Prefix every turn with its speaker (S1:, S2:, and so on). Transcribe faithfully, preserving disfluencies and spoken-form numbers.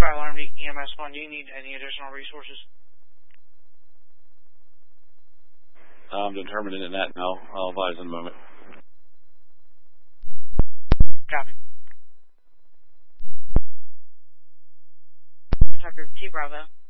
S1: Fire alarm to E M S one. Do you need any additional resources?
S2: I'm determining in that now. I'll advise in a moment.
S1: Copy. Detective T Bravo.